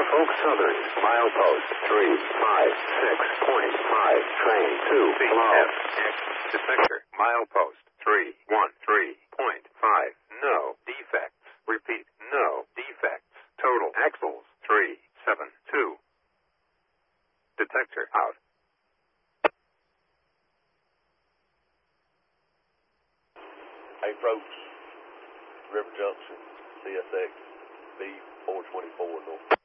Norfolk Southern, milepost 356.5, train 2, below. Detector, milepost 313.5, no defects. Repeat, no defects. Total axles 372. Detector out. Approach River Junction, CSX, B424 North.